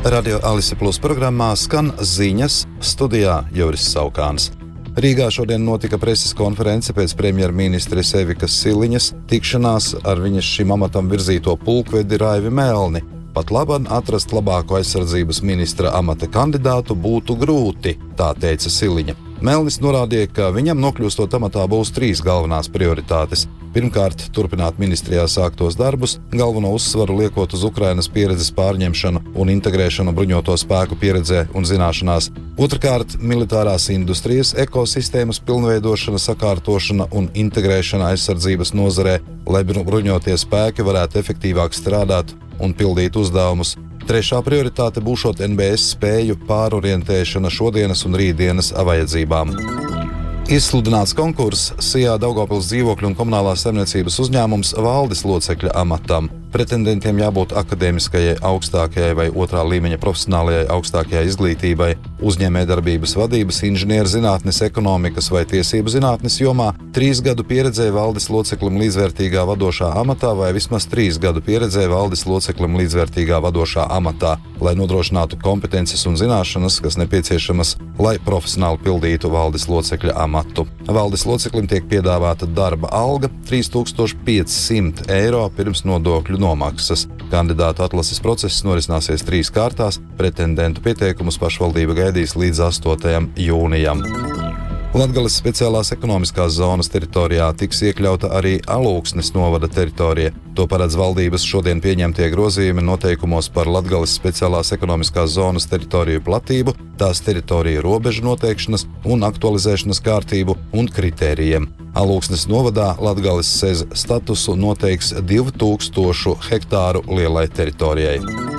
Radio Alise Plus programmā skan ziņas, studijā Juris Saukāns. Rīgā šodien notika preses konference pēc premjerministres Evikas Siliņas tikšanās ar viņas šim amatam virzīto pulkvedi Raivi Melni. Pat labāk atrast labāko aizsardzības ministra amata kandidātu būtu grūti, tā teica Siliņa. Melnis norādīja, ka viņam nokļūstot amatā būs 3 galvenās prioritātes. Pirmkārt, turpināt ministrijā sāktos darbus, galveno uzsvaru liekot uz Ukrainas pieredzes pārņemšanu un integrēšanu bruņoto spēku pieredzē un zināšanās. Otrkārt, militārās industrijas ekosistēmas pilnveidošana, sakārtošana un integrēšana aizsardzības nozarē, lai bruņotie spēki varētu efektīvāk strādāt un pildīt uzdevumus. Trešā prioritāte būšot NBS spēju pārorientēšana šodienas un rītdienas vajadzībām. Izsludināts konkurss Sijā Daugavpils dzīvokļu un komunālās saimniecības uzņēmums valdes locekļa amatam. Pretendentiem jābūt akadēmiskajai augstākajai vai otrā līmeņa profesionālajai augstākajai izglītībai, uzņēmējdarbības vadības, inženierzinātnes, ekonomikas vai tiesību zinātnes jomā, 3 gadu pieredzē valdes loceklim līdzvērtīgā vadošā amatā vai vismaz 3 gadu pieredzē valdes loceklim līdzvērtīgā vadošā amatā, lai nodrošinātu kompetences un zināšanas, kas nepieciešamas, lai profesionāli pildītu valdes locekļa amatu. Valdes loceklim tiek piedāvāta darba alga 3500 eiro pirms nodokļu nomaksas. Kandidātu atlases process norisināsies 3 kārtās, pretendentu pieteikumus pašvaldība gaidīs līdz 8. jūnijam. Latgales speciālās ekonomiskās zonas teritorijā tiks iekļauta arī Alūksnes novada teritorija. To paredz valdības šodien pieņemtie grozījumi noteikumos par Latgales speciālās ekonomiskās zonas teritoriju platību, tās teritoriju robežu noteikšanas un aktualizēšanas kārtību un kritērijiem. Alūksnes novadā Latgales SEZ statusu noteiks 2000 hektāru lielai teritorijai.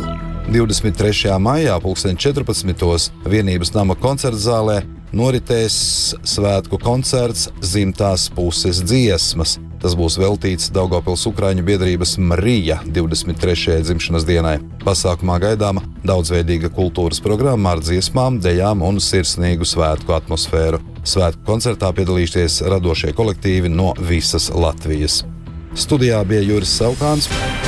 23. maijā 14. Vienības nama koncertzālē noritēs svētku koncerts Zimtās puses dziesmas. Tas būs veltīts Daugavpils Ukraiņu biedrības Mrija 23. dzimšanas dienai. Pasākumā gaidāma daudzveidīga kultūras programma ar dziesmām, dejām un sirsnīgu svētku atmosfēru. Svētku koncertā piedalīsies radošie kolektīvi no visas Latvijas. Studijā bija Juris Saukāns.